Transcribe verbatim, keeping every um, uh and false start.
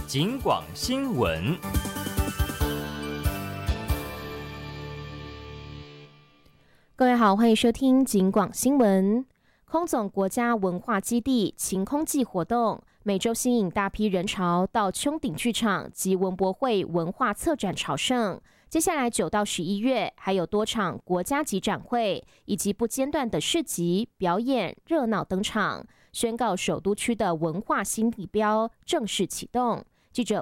警广新闻。 各位好，欢迎收听警广新闻。空总国家文化基地晴空季活动每周吸引大批人潮到穹顶剧场及文博会文化策展朝圣。接下来九到十一月还有多场国家级展会以及不间断的市集表演热闹登场，宣告首都区的文化新地标正式启动。记者